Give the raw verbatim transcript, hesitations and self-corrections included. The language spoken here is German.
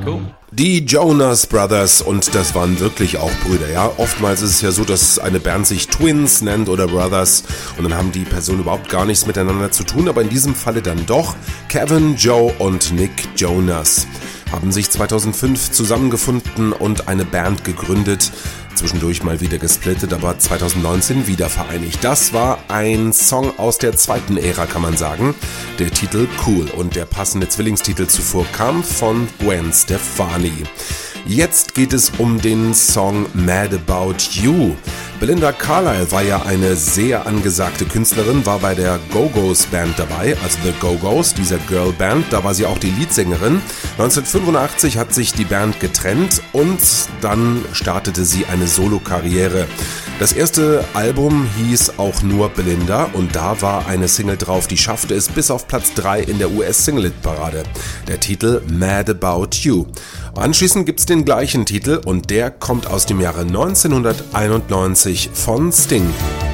Cool. Die Jonas Brothers, und das waren wirklich auch Brüder, ja. Oftmals ist es ja so, dass eine Band sich Twins nennt oder Brothers und dann haben die Personen überhaupt gar nichts miteinander zu tun, aber in diesem Falle dann doch. Kevin, Joe und Nick Jonas haben sich zweitausendfünf zusammengefunden und eine Band gegründet. Zwischendurch mal wieder gesplittet, aber zweitausendneunzehn wieder vereinigt. Das war ein Song aus der zweiten Ära, kann man sagen. Der Titel Cool, und der passende Zwillingstitel zuvor kam von Gwen Stefani. Jetzt geht es um den Song Mad About You. Belinda Carlisle war ja eine sehr angesagte Künstlerin, war bei der Go-Go's Band dabei, also The Go-Go's, dieser Girlband, da war sie auch die Leadsängerin. neunzehnhundertfünfundachtzig hat sich die Band getrennt und dann startete sie eine Solo-Karriere. Das erste Album hieß auch nur Belinda und da war eine Single drauf, die schaffte es bis auf Platz drei in der U S-Single-Parade. Der Titel Mad About You. Anschließend gibt's den gleichen Titel und der kommt aus dem Jahre neunzehnhunderteinundneunzig von Sting.